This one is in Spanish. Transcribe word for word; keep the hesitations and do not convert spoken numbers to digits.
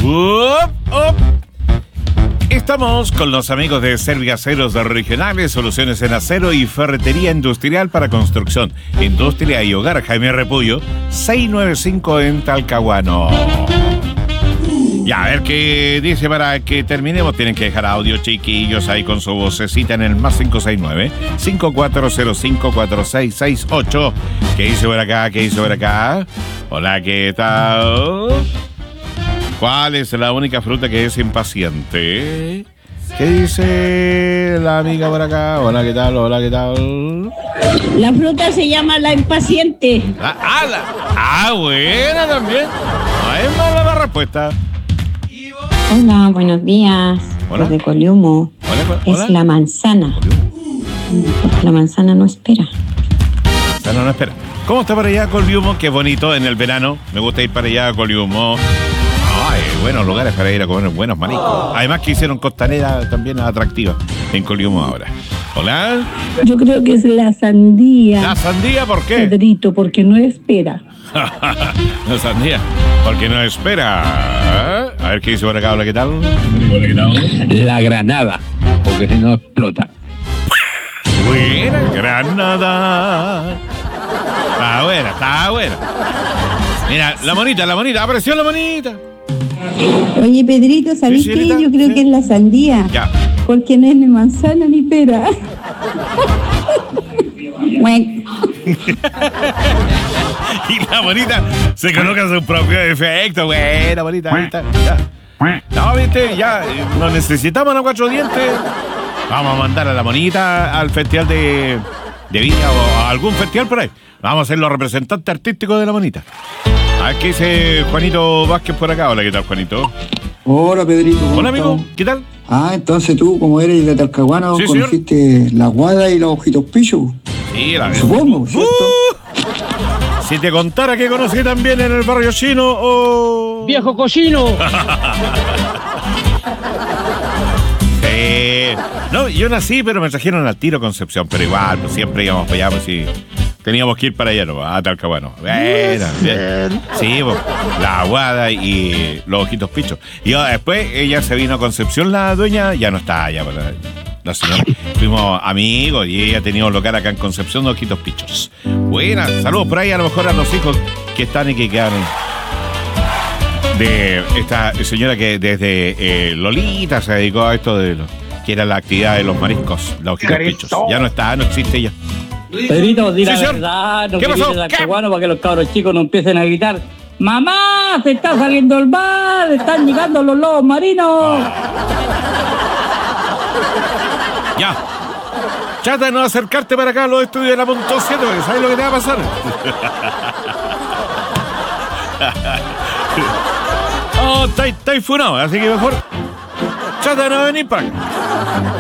Up, up. Estamos con los amigos de Serviaceros Regionales, soluciones en acero y ferretería industrial para construcción, industria y hogar. Jaime Repullo, seiscientos noventa y cinco en Talcahuano. Ya, a ver qué dice para que terminemos. Tienen que dejar audio, chiquillos, ahí con su vocecita en el más cinco seis nueve, cinco cuatro cero cinco, cuatro seis seis ocho. ¿Qué dice por acá? ¿Qué dice por acá? Hola, ¿qué tal? ¿Cuál es la única fruta que es impaciente? ¿Qué dice la amiga por acá? Hola, ¿qué tal? Hola, ¿qué tal? La fruta se llama la impaciente. Ah, ah, la, ah buena también. No es mala la respuesta. Hola, buenos días. Hola. Desde Coliumo. Hola, hola. Es la manzana. Porque la manzana no espera. No, no, espera. ¿Cómo está para allá Coliumo? Qué bonito en el verano. Me gusta ir para allá a Coliumo. Ay, buenos lugares para ir a comer buenos mariscos. Además que hicieron costanera también atractiva en Coliumo ahora. Hola. Yo creo que es la sandía. ¿La sandía por qué? Pedrito, porque no espera. La sandía, porque no espera. A ver qué dice por acá. Hola, ¿qué tal? La granada, porque si no explota. Buena granada. Está buena, está buena. Mira, la monita, la monita, apareció la monita. Oye, Pedrito, ¿sabes Sí, qué? señorita, Yo creo sí. que es la sandía. Ya. Porque no es ni manzana ni pera. Y la bonita se coloca su propio efecto. Buena, bonita, bonita. Ya. No, viste, ya eh, no necesitamos los cuatro dientes. Vamos a mandar a la bonita al festival de, de Viña o a algún festival por ahí. Vamos a ser los representantes artísticos de la bonita. A ver qué dice Juanito Vázquez por acá. Hola, ¿qué tal, Juanito? Hola, Pedrito. ¿cómo Hola, amigo. estamos? ¿Qué tal? Ah, entonces tú, como eres de Talcahuano, Sí, señor. conociste la guada y los ojitos pichos. Sí, la veo. Supongo, ¿cierto? Uh, si te contara que conocí también en el barrio chino o... ¡Viejo cochino! Sí. No, yo nací, pero me trajeron al tiro Concepción, pero igual, pues siempre íbamos para allá, pues sí. Teníamos que ir para allá, ¿no? A Talcahuano. Bueno, bien. Sí, pues, la aguada y los ojitos pichos. Y oh, después ella se vino a Concepción, la dueña, ya no está allá, pues, la, la señora. Fuimos amigos y ella tenía un local acá en Concepción de ojitos pichos. Buenas, saludos por ahí a lo mejor a los hijos que están y que quedan de esta señora que desde eh, Lolita se dedicó a esto de lo, que era la actividad de los mariscos, los ojitos pichos. Ya no está, no existe ya. Pedrito, di la Sí, señor. verdad, no ¿Qué que pasó? viene de ¿Qué? Talcahuano para que los cabros chicos no empiecen a gritar: ¡Mamá, se está saliendo el mar! ¡Están llegando los lobos marinos! Ya. Trata de no acercarte para acá a los estudios de la punto siete, porque ¿sabes lo que te va a pasar? Oh, está, está funado, así que mejor trata de no venir para acá.